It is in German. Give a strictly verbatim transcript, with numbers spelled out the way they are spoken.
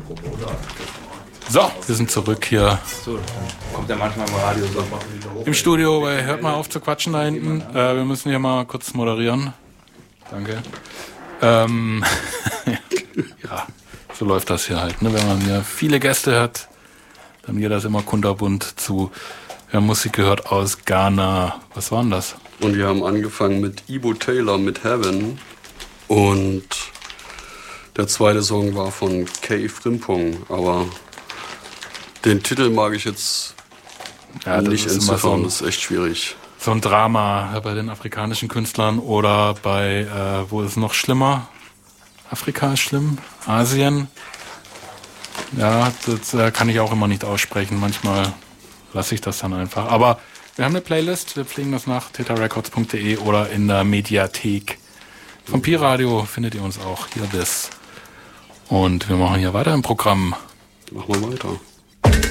So, wir sind zurück hier. So, kommt ja manchmal im Radio so. Im Studio, weil hört mal auf zu quatschen da hinten. Äh, wir müssen hier mal kurz moderieren. Danke. Ähm, ja, so läuft das hier halt. Ne? Wenn man hier viele Gäste hat, dann geht das immer kunterbunt zu. Wir haben Musik gehört aus Ghana. Was war denn das? Und wir haben angefangen mit Ibo Taylor mit Heaven. Und der zweite Song war von Kay Frimpong. Aber den Titel mag ich jetzt ja, nicht entziffern. So das ist echt schwierig. So ein Drama bei den afrikanischen Künstlern oder bei, äh, wo ist es noch schlimmer? Afrika ist schlimm, Asien. Ja, das äh, kann ich auch immer nicht aussprechen. Manchmal lasse ich das dann einfach. Aber wir haben eine Playlist, wir pflegen das nach tetarecords punkt de oder in der Mediathek. Vom Pi-Radio findet ihr uns auch, hier this. Und wir machen hier weiter im Programm. Machen wir weiter.